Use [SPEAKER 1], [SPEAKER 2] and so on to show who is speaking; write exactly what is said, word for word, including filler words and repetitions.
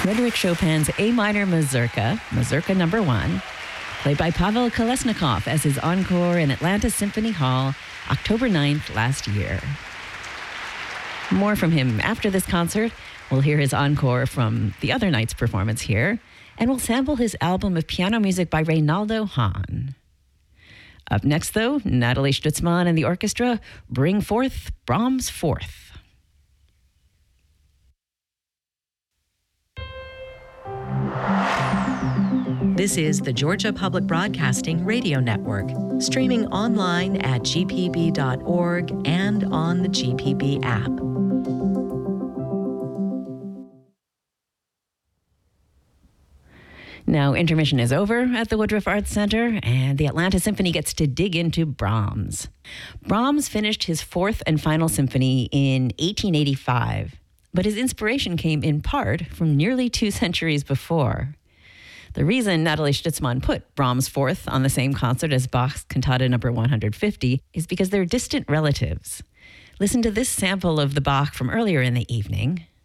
[SPEAKER 1] Frédéric Chopin's A minor Mazurka, Mazurka number one, played by Pavel Kolesnikov as his encore in Atlanta Symphony Hall, October ninth last year. More from him after this concert. We'll hear his encore from the other night's performance here, and we'll sample his album of piano music by Reynaldo Hahn. Up next, though, Nathalie Stutzmann and the orchestra bring forth Brahms' Fourth.
[SPEAKER 2] This is the Georgia Public Broadcasting Radio Network, streaming online at g p b dot org and on the G P B app.
[SPEAKER 1] Now, intermission is over at the Woodruff Arts Center, and the Atlanta Symphony gets to dig into Brahms. Brahms finished his fourth and final symphony in eighteen eighty-five, but his inspiration came in part from nearly two centuries before. The reason Nathalie Stutzmann put Brahms' Fourth on the same concert as Bach's Cantata number one hundred fifty is because they're distant relatives. Listen to this sample of the Bach from earlier in the evening.